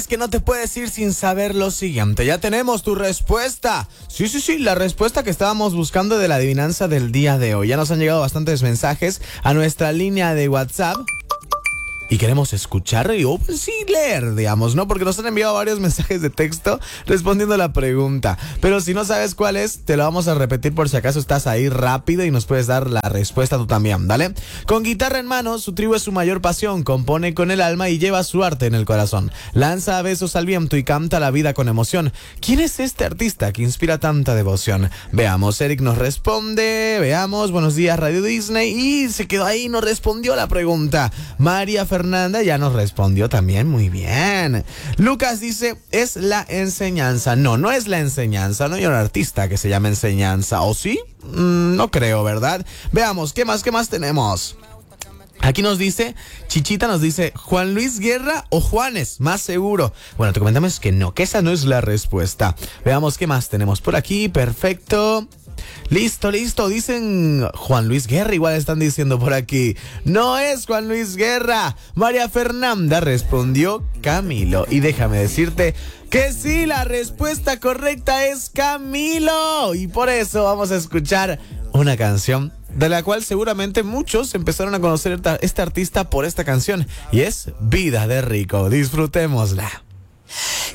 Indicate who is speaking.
Speaker 1: Es que no te puedes ir sin saber lo siguiente. Ya tenemos tu respuesta. Sí, la respuesta que estábamos buscando de la adivinanza del día de hoy. Ya nos han llegado bastantes mensajes a nuestra línea de WhatsApp. Y queremos escuchar y sí leer, digamos, ¿no? Porque nos han enviado varios mensajes de texto respondiendo a la pregunta. Pero si no sabes cuál es, te lo vamos a repetir por si acaso estás ahí rápido y nos puedes dar la respuesta tú también, ¿vale? Con guitarra en mano, su tribu es su mayor pasión. Compone con el alma y lleva su arte en el corazón. Lanza besos al viento y canta la vida con emoción. ¿Quién es este artista que inspira tanta devoción? Veamos, Eric nos responde. Veamos, buenos días Radio Disney. Y se quedó ahí, nos respondió la pregunta. María Fernanda ya nos respondió también, muy bien. Lucas dice, es la enseñanza. No es la enseñanza, no hay un artista que se llame enseñanza, ¿o sí? No creo, ¿verdad? Veamos, ¿qué más tenemos? Aquí nos dice, Chichita nos dice, Juan Luis Guerra o Juanes, más seguro. Bueno, te comentamos que no, que esa no es la respuesta. Veamos qué más tenemos por aquí, perfecto. Listo, dicen Juan Luis Guerra, igual están diciendo por aquí. No es Juan Luis Guerra. María Fernanda respondió Camilo. Y déjame decirte que sí, la respuesta correcta es Camilo. Y por eso vamos a escuchar una canción de la cual seguramente muchos empezaron a conocer a este artista por esta canción. Y es Vida de Rico. Disfrutémosla.